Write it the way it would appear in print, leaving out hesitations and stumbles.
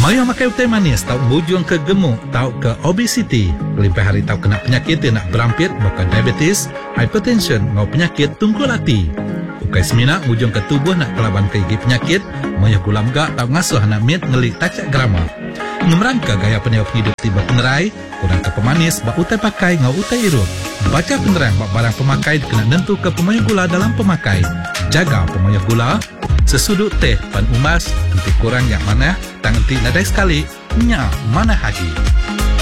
Maya makai utai manis tau bujung ke gemuk tau ke obesity. Lebih hari tau kena penyakit yang nak berampit bukan diabetes, hypertension ngau penyakit tungkul hati. Ukai semina bujung ke tubuh nak kelaban ke gigi penyakit, maya gulam gak tau ngasuh anak mit ngelik tacak grama. Ngemerangka gaya peniup hidup tiba penerai, kurang ke pemanis bak utai pakai ngau utai irup. Baca penerang bak barang pemakai kena nentu ke pemayah gula dalam pemakai. Jaga pemayah gula. Sesudut teh pan umas, nanti kurang yang mana, tang nanti nadai sekali, nya mana hagi.